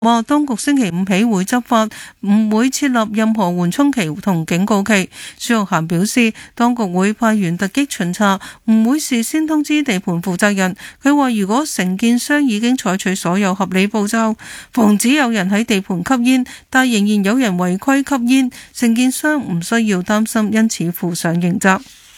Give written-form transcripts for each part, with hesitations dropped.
話當局星期五起會執法，唔會設立任何緩衝期同警告期。孫玉菡表示，當局會派員突擊巡查，唔會事先通知地盤負責人。佢話如果承建商已經採取所有合理步驟，防止有人喺地盤吸煙，但仍然有人違規吸煙，承建商唔需要擔心，因此負上刑責。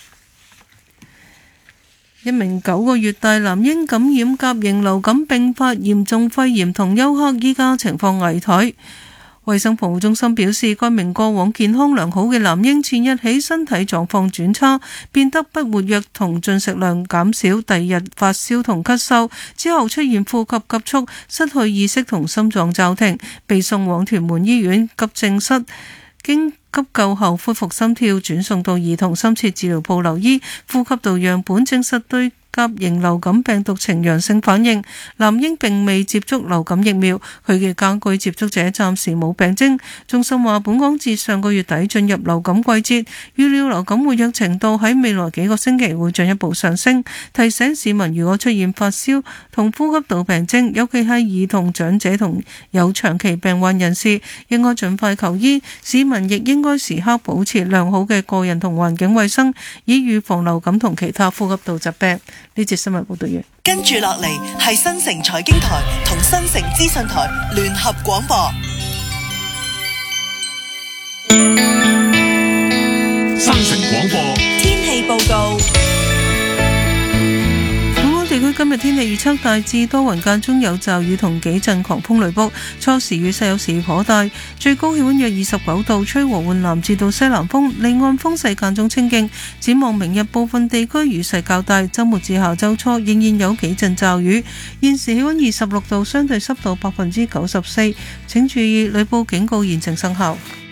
一名9個月大男嬰感染甲型流感併發嚴重肺炎同休克，依家情況危殆。衛生防護中心表示，該名過往健康良好嘅男嬰前日起身體狀況轉差，變得不活躍同進食量減少，第二日發燒同咳嗽，之後出現呼吸急促、失去意識同心臟驟停，被送往屯門醫院急症室，經急救後恢復心跳，轉送到兒童深切治療部留醫。呼吸道樣本證實對甲型流感病毒呈陽性反應。男嬰並未接觸流感疫苗，佢嘅家居接觸者暫時冇病徵。中心話，本港自上個月底進入流感季節，預料流感活躍程度喺未來幾個星期會進一步上升。提醒市民，如果出現發燒同呼吸道病徵，尤其係兒童、長者同有長期病患人士，應該盡快求醫。市民亦應該時刻保持良好嘅個人同環境衛生，以預防流感同其他呼吸道疾病。呢節新聞報道完。 跟住落嚟係新城財經台同新城資訊台聯合廣播。 新城廣播天氣報告。 地區今日天氣預測大致多雲，間中有驟雨同幾陣狂風雷暴，初時雨勢有時頗大，最高氣溫約29度，吹和緩南至到西南風，離岸風勢間中清勁。展望明日部分地區雨勢較大，周末至下周初仍然有幾陣驟雨。現時氣溫26度，相對濕度94%，請注意雷暴警告現正生效。